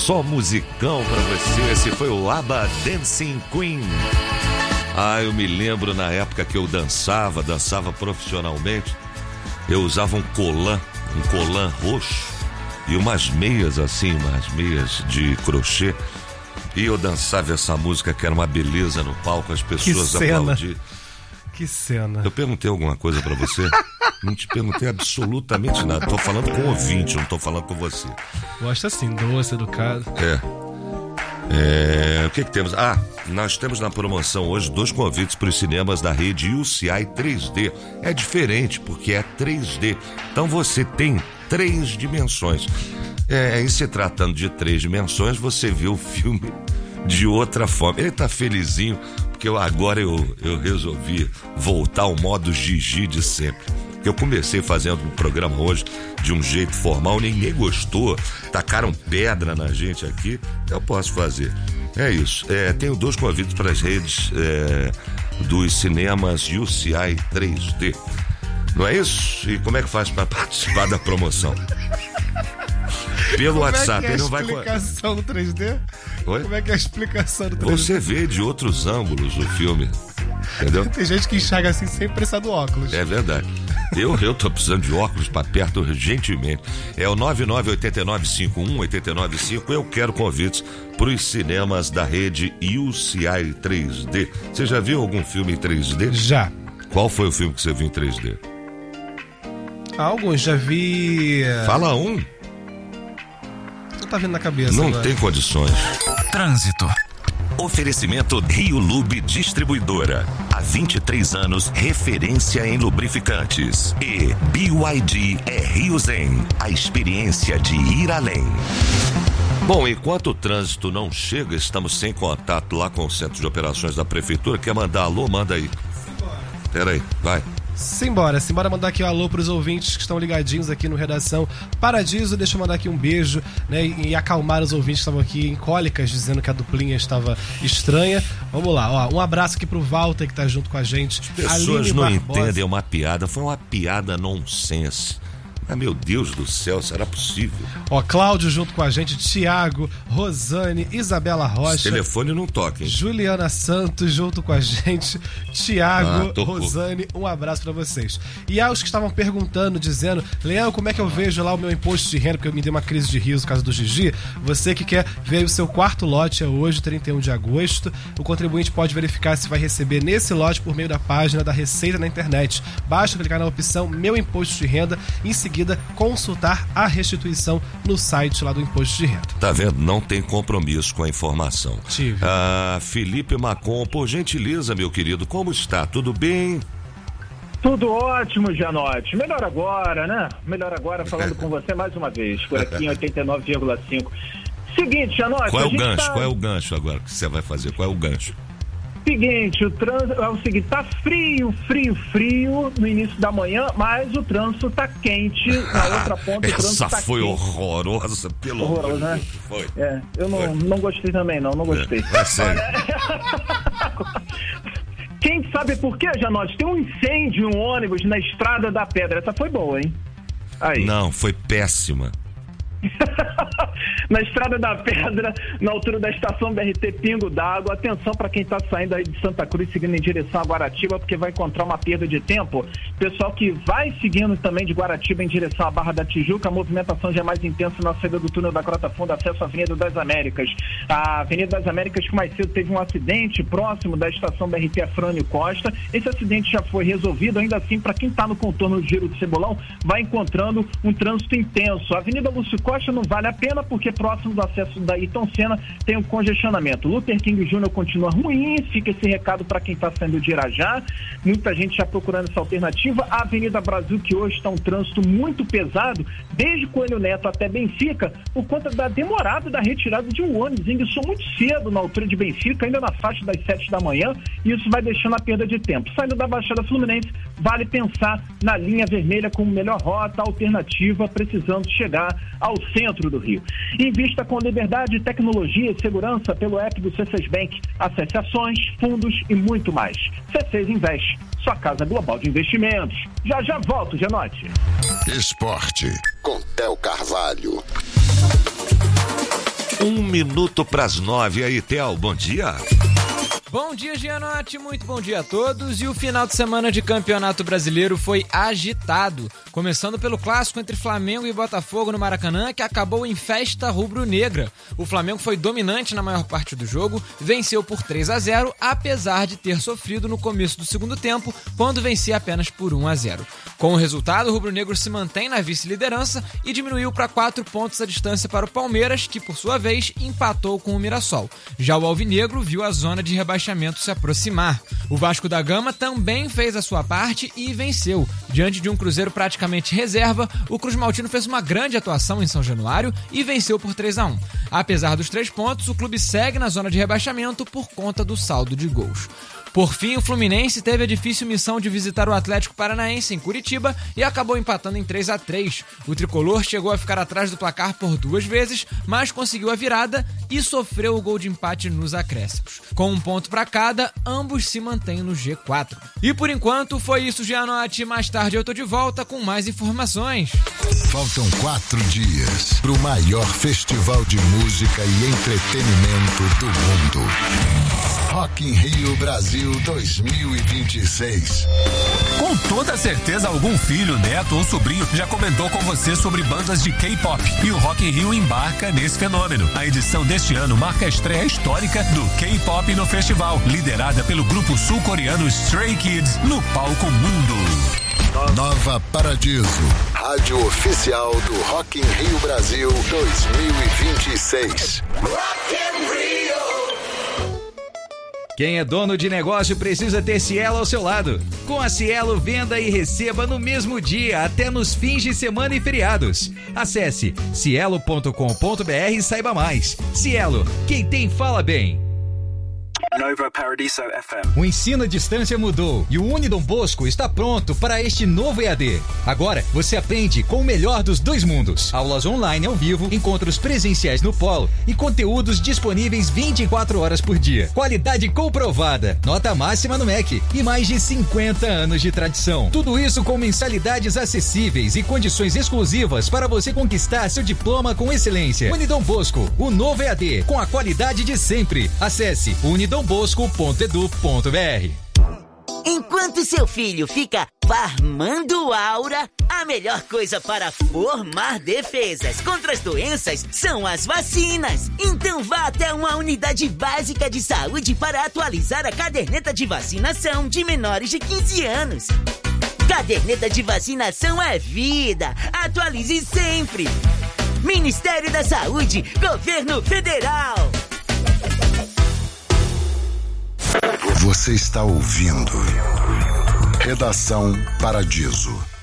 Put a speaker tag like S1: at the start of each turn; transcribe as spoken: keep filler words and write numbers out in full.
S1: Só musicão pra você. Esse foi o ABBA Dancing Queen. Ah, eu me lembro na época que eu dançava, dançava profissionalmente. Eu usava um colã, um colã roxo e umas meias assim, umas meias de crochê. E eu dançava essa música que era uma beleza no palco, as pessoas aplaudiam.
S2: Que cena.
S1: Eu perguntei alguma coisa pra você? Não te perguntei absolutamente nada. Tô falando com o ouvinte, não tô falando com você.
S2: Gosta assim, doce, educado.
S1: É. É, o que que temos? Ah, nós temos na promoção hoje dois convites para os cinemas da rede U C I três D. É diferente porque é três D. Então você tem três dimensões. É, em se tratando de três dimensões, você vê o filme de outra forma. Ele tá felizinho porque eu, agora eu, eu resolvi voltar ao modo Gigi de sempre. Eu comecei fazendo um programa hoje de um jeito formal, ninguém gostou, tacaram pedra na gente aqui, eu posso fazer. É isso. É, tenho dois convites para as redes é, dos cinemas U C I três D. Não é isso? E como é que faz para participar da promoção? Pelo
S2: Como
S1: WhatsApp.
S2: É que é a
S1: ele não vai...
S2: explicação do três D?
S1: Oi?
S2: Como é que é a explicação do três D?
S1: Você vê de outros ângulos o filme, entendeu?
S2: Tem gente que enxerga assim sem precisar do óculos.
S1: É verdade. Eu, eu tô precisando de óculos para perto urgentemente. É o nove nove oito nove cinco um oito nove cinco. Eu quero convites para os cinemas da rede U C I três D. Você já viu algum filme em três D?
S2: Já.
S1: Qual foi o filme que você viu em três D?
S2: Alguns, já vi...
S1: Fala um.
S2: Não tá vindo na cabeça.
S1: Não
S2: agora.
S1: tem condições.
S3: Trânsito. Oferecimento Rio Lube Distribuidora. Há vinte e três anos, referência em lubrificantes. E B Y D é Rio Zen, a experiência de ir além.
S1: Bom, enquanto o trânsito não chega, estamos sem contato lá com o Centro de Operações da Prefeitura. Quer mandar alô? Manda aí. Pera aí, vai.
S2: Simbora, simbora mandar aqui um alô pros ouvintes que estão ligadinhos aqui no Redação Paradiso. Deixa eu mandar aqui um beijo, né, e, e acalmar os ouvintes que estavam aqui em cólicas, dizendo que a duplinha estava estranha. Vamos lá, ó, um abraço aqui pro Walter que tá junto com a gente.
S1: As pessoas
S2: Aline
S1: não
S2: Barbosa.
S1: entendem uma piada, foi uma piada nonsense. Ah, meu Deus do céu, será possível?
S2: Ó, Cláudio junto com a gente, Tiago, Rosane, Isabela Rocha.
S1: Esse telefone não toca, hein?
S2: Juliana Santos junto com a gente, Tiago,
S1: Ah,
S2: Rosane, um abraço pra vocês. E aos que estavam perguntando, dizendo, Leão, como é que eu vejo lá o meu imposto de renda, porque eu me dei uma crise de riso por causa do Gigi. Você que quer ver o seu quarto lote, é hoje, trinta e um de agosto, o contribuinte pode verificar se vai receber nesse lote por meio da página da Receita na internet. Basta clicar na opção Meu Imposto de Renda e em seguida consultar a restituição no site lá do Imposto de Renda.
S1: Tá vendo? Não tem compromisso com a informação.
S2: Tive.
S1: Ah, Felipe Macon, por gentileza, meu querido, como está? Tudo bem?
S4: Tudo ótimo, Janote. Melhor agora, né? Melhor agora falando com você mais uma vez, por aqui em oitenta e nove vírgula cinco. Seguinte, Janote...
S1: Qual é o
S4: a gente
S1: gancho?
S4: tá...
S1: Qual é o gancho agora que você vai fazer? Qual é o gancho?
S4: Seguinte, o trânsito é o seguinte, tá frio, frio, frio no início da manhã, mas o trânsito tá quente na outra ponta. O trânsito
S1: Essa
S4: tá
S1: foi
S4: quente.
S1: horrorosa, pelo amor
S4: Horroroso,
S1: de
S4: né?
S1: Deus. Foi.
S4: É, eu não,
S1: Foi.
S4: não gostei também, não, não gostei.
S1: É, é sério.
S4: Quem sabe por quê, Janote? Tem um incêndio em um ônibus na Estrada da Pedra. Essa foi boa, hein? Aí.
S1: Não, foi péssima.
S4: Na Estrada da Pedra, na altura da estação B R T Pingo d'Água. Atenção para quem está saindo aí de Santa Cruz, seguindo em direção a Guaratiba, porque vai encontrar uma perda de tempo. Pessoal que vai seguindo também de Guaratiba em direção à Barra da Tijuca, a movimentação já é mais intensa na saída do túnel da Crota Funda, acesso à Avenida das Américas. A Avenida das Américas, que mais cedo teve um acidente próximo da estação B R T Afrânio Costa. Esse acidente já foi resolvido, ainda assim, para quem está no contorno do Giro do Cebolão, vai encontrando um trânsito intenso. A Avenida Lúcio Costa não vale a pena, porque próximo do acesso da Ayrton Senna tem um congestionamento. Luther King Júnior continua ruim, fica esse recado para quem está saindo de Irajá, muita gente já procurando essa alternativa. A Avenida Brasil, que hoje está um trânsito muito pesado, desde Coelho Neto até Benfica, por conta da demorada da retirada de um ônibus, ingressou muito cedo na altura de Benfica, ainda na faixa das sete da manhã, e isso vai deixando a perda de tempo. Saindo da Baixada Fluminense, vale pensar na linha vermelha como melhor rota alternativa, precisando chegar ao centro do Rio. Invista com liberdade, tecnologia e segurança pelo app do C seis Bank. Acesse ações, fundos e muito mais. C seis Investe, sua casa global de investimentos. Já já volto, Janote.
S5: Esporte com Theo Carvalho.
S1: Um minuto pras nove. E aí, Theo, bom dia.
S5: Bom dia, Gianotti, muito bom dia a todos. E o final de semana de Campeonato Brasileiro foi agitado, começando pelo clássico entre Flamengo e Botafogo no Maracanã, que acabou em festa rubro-negra. O Flamengo foi dominante na maior parte do jogo, venceu por três a zero, apesar de ter sofrido no começo do segundo tempo, quando vencia apenas por um a zero. Com o resultado, o rubro-negro se mantém na vice-liderança e diminuiu para quatro pontos a distância para o Palmeiras, que por sua vez empatou com o Mirassol. Já o alvinegro viu a zona de rebaixamento se aproximar. O Vasco da Gama também fez a sua parte e venceu. Diante de um Cruzeiro praticamente reserva, o Cruz Maltino fez uma grande atuação em São Januário e venceu por três a um. Apesar dos três pontos, o clube segue na zona de rebaixamento por conta do saldo de gols. Por fim, o Fluminense teve a difícil missão de visitar o Atlético Paranaense em Curitiba e acabou empatando em três a três. O tricolor chegou a ficar atrás do placar por duas vezes, mas conseguiu a virada e sofreu o gol de empate nos acréscimos. Com um ponto para cada, ambos se mantêm no G quatro. E por enquanto foi isso, Gianotti. Mais tarde eu tô de volta com mais informações.
S6: Faltam quatro dias para o maior festival de música e entretenimento do mundo. Rock in Rio Brasil dois mil e vinte e seis.
S7: Com toda certeza algum filho, neto ou sobrinho já comentou com você sobre bandas de K-pop e o Rock in Rio embarca nesse fenômeno. A edição deste ano marca a estreia histórica do K-pop no festival, liderada pelo grupo sul-coreano Stray Kids no palco mundo.
S6: Nova Paradiso, rádio oficial do Rock in Rio Brasil dois mil e vinte e seis.
S8: Rock in Rio.
S9: Quem é dono de negócio precisa ter Cielo ao seu lado. Com a Cielo, venda e receba no mesmo dia, até nos fins de semana e feriados. Acesse cielo ponto com ponto br e saiba mais. Cielo, quem tem fala bem.
S10: Nova Paradiso F M.
S9: O ensino à distância mudou e o Unidom Bosco está pronto para este novo E A D. Agora você aprende com o melhor dos dois mundos. Aulas online ao vivo, encontros presenciais no polo e conteúdos disponíveis vinte e quatro horas por dia. Qualidade comprovada, nota máxima no M E C e mais de cinquenta anos de tradição. Tudo isso com mensalidades acessíveis e condições exclusivas para você conquistar seu diploma com excelência. Unidom Bosco, o novo E A D, com a qualidade de sempre. Acesse unidom bosco ponto edu ponto br.
S11: Enquanto seu filho fica farmando aura, a melhor coisa para formar defesas contra as doenças são as vacinas. Então vá até uma unidade básica de saúde para atualizar a caderneta de vacinação de menores de quinze anos. Caderneta de vacinação é vida. Atualize sempre. Ministério da Saúde, Governo Federal.
S6: Você está ouvindo Redação Paradiso.